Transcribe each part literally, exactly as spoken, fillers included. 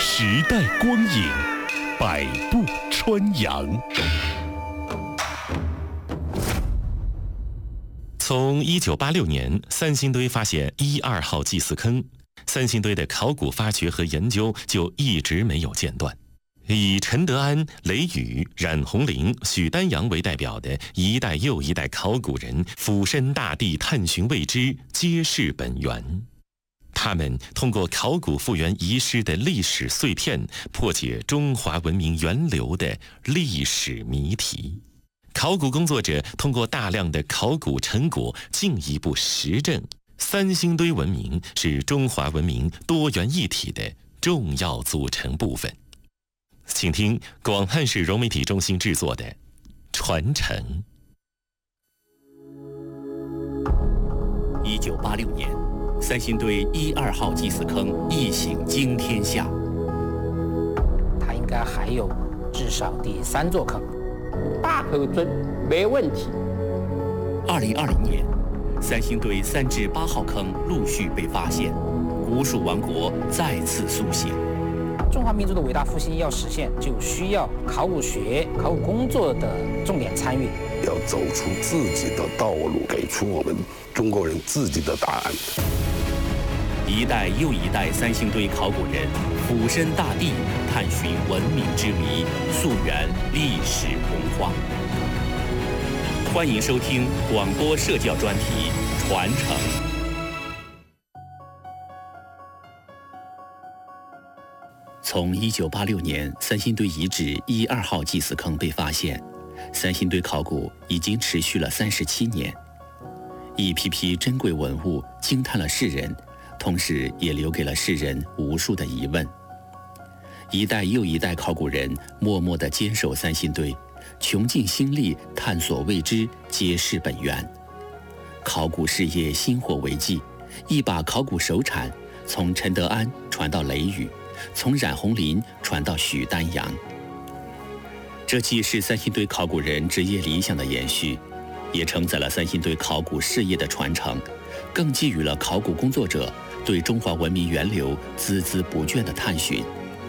时代光影，百步穿杨。从一九八六年三星堆发现一二号祭祀坑，三星堆的考古发掘和研究就一直没有间断。以陈德安、雷雨、冉红林、许丹阳为代表的一代又一代考古人俯身大地探寻未知，揭示本源。他们通过考古复原遗失的历史碎片，破解中华文明源流的历史谜题。考古工作者通过大量的考古成果进一步实证，三星堆文明是中华文明多元一体的重要组成部分。请听广汉市融媒体中心制作的《传承》。 一九八六年，三星堆一二号祭祀坑一醒惊天下。 它应该还有至少第三座坑， 大口尊没问题。 二零二零年，三星堆三至八号坑陆续被发现，古蜀王国再次苏醒。 中华民族的伟大复兴要实现，就需要考古学、考古工作的重点参与， 要走出自己的道路，给出我们中国人自己的答案。 一代又一代三星堆考古人俯身大地，探寻文明之谜，溯源历史洪荒。欢迎收听广播社教专题《传承》。从一九八六年三星堆遗址一二号祭祀坑被发现，三星堆考古已经持续了三十七年，一批批珍贵文物惊叹了世人，同时也留给了世人无数的疑问。一代又一代考古人默默地坚守三星堆，穷尽心力探索未知，揭示本源。考古事业薪火为济，一把考古手铲从陈德安传到雷雨，从冉红林传到许丹阳。这既是三星堆考古人职业理想的延续，也承载了三星堆考古事业的传承，更寄予了考古工作者对中华文明源流孜孜不倦的探寻。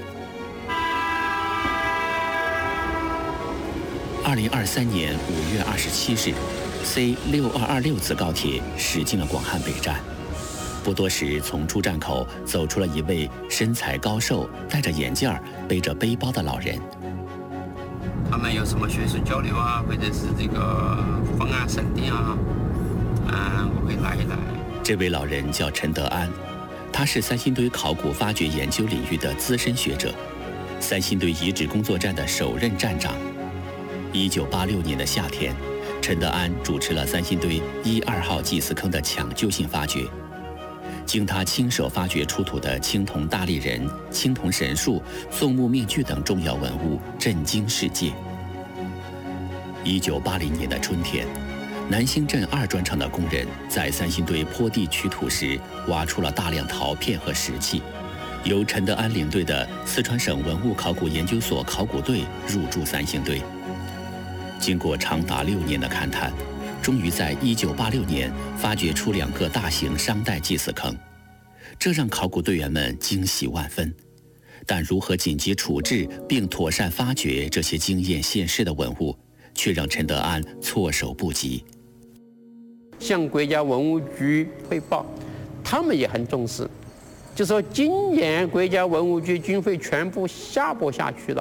二零二三年五月二十七日 ，C 六二二六次高铁驶进了广汉北站。不多时，从出站口走出了一位身材高瘦、戴着眼镜、背着背包的老人。 他们有什么学术交流啊，或者是这个方案审定啊，嗯，我会来一来。 这位老人叫陈德安，他是三星堆考古发掘研究领域的资深学者，三星堆遗址工作站的首任站长。一九八六年的夏天，陈德安主持了三星堆一二号祭祀坑的抢救性发掘。经他亲手发掘出土的青铜大立人、青铜神树、宋木面具等重要文物震惊世界。一九八零年的春天，南兴镇二砖厂的工人在三星堆坡地取土时，挖出了大量陶片和石器。由陈德安领队的四川省文物考古研究所考古队入驻三星堆。经过长达六年的勘探，终于在一九八六年发掘出两个大型商代祭祀坑，这让考古队员们惊喜万分。但如何紧急处置并妥善发掘这些惊艳现世的文物，却让陈德安措手不及。 向国家文物局汇报，他们也很重视，就说今年国家文物局经费全部下拨下去了，